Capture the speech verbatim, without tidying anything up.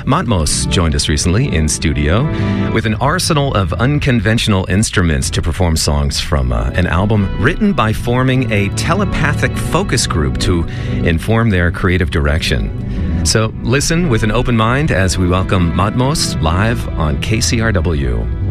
Matmos joined us recently in studio with an arsenal of unconventional instruments to perform songs from uh, an album written by forming a telepathic focus group to inform their creative direction. So listen with an open mind as we welcome Matmos live on K C R W.